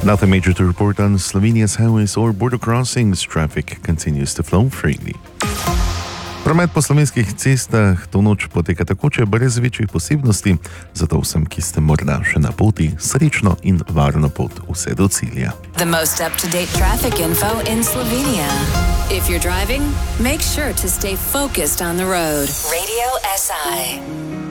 Nothing major to report on Slovenia's highways or border crossings. Traffic continues to flow freely. Promet po slovenskih cestah to noč poteka takoče brez večjih posebnosti, zato vsem, ki ste morda še na poti, srečno in varno pot vse do cilja. The most up-to-date traffic info in Slovenia. If you're driving, make sure to stay focused on the road. Radio SI.